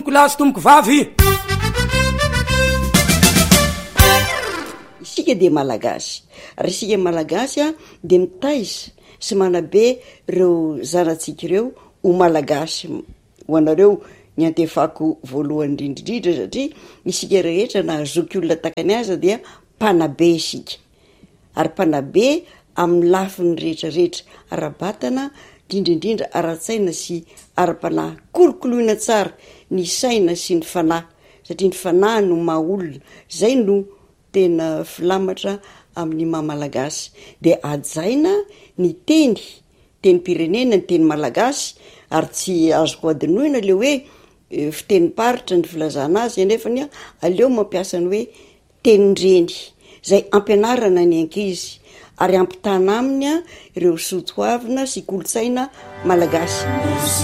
Kolasy tomoko vavy. Isika de malagasy. Raha isika malagasy a de mitaiza sy manabe ireo zanatsika ireo ho malagasy ho anareo ny antefako voalohany indrindrindra satria isika rehetra na azoky olona takany aza dia mpanabe isika ary mpanabe amin'ny lafiny rehetrarehetra ara-batana indrindrindra ara-tsaina sy ara-panahy kolokoloina tsara ny saina sy ny fanahy satria ny fanahy no maha olona zay no tena filamatra amin'ny maha-malagasy de ajaina ny teny-pirenena ny teny malagasy ary tsy azoko adinoina le hoe fitenim-paritra ny filazana azy nefany aleo mampiasa ny hoe tenindreny zay ampianarana ny ankizy ary ampitana aminy ireo soatoavina sy kolotsaina malagasy.